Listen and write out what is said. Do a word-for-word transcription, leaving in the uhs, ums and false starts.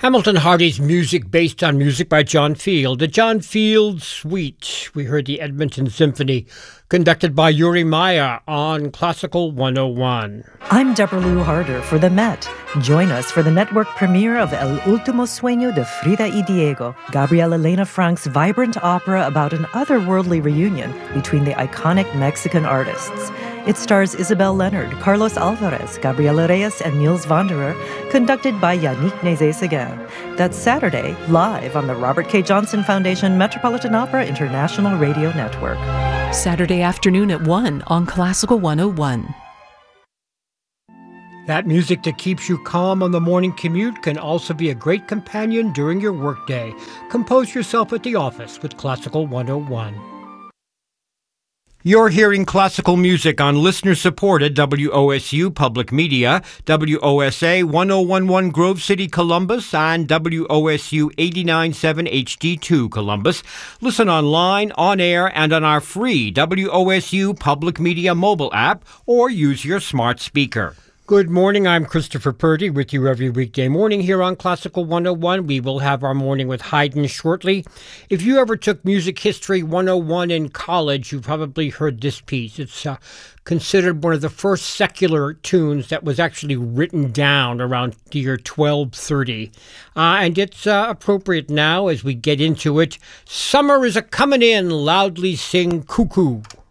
Hamilton Hardy's music based on music by John Field. The John Field Suite. We heard the Edmonton Symphony, conducted by Yuri Maya on Classical one oh one. I'm Deborah Lou Harder for The Met. Join us for the network premiere of El Último Sueño de Frida y Diego, Gabriel Elena Frank's vibrant opera about an otherworldly reunion between the iconic Mexican artists. It stars Isabel Leonard, Carlos Alvarez, Gabriela Reyes, and Niels Wanderer, conducted by Yannick Nézet-Séguin. That's Saturday, live on the Robert K. Johnson Foundation Metropolitan Opera International Radio Network. Saturday afternoon at one on Classical one oh one. That music that keeps you calm on the morning commute can also be a great companion during your workday. Compose yourself at the office with Classical one oh one. You're hearing classical music on listener-supported W O S U Public Media, W O S A one oh one point one Grove City, Columbus, and W O S U eighty-nine point seven H D two Columbus. Listen online, on air, and on our free W O S U Public Media mobile app, or use your smart speaker. Good morning, I'm Christopher Purdy with you every weekday morning here on Classical one oh one. We will have our morning with Haydn shortly. If you ever took Music History one oh one in college, you probably heard this piece. It's uh, considered one of the first secular tunes that was actually written down around the year twelve thirty. Uh, and it's uh, appropriate now as we get into it. Summer is a-comin' in, loudly sing cuckoo.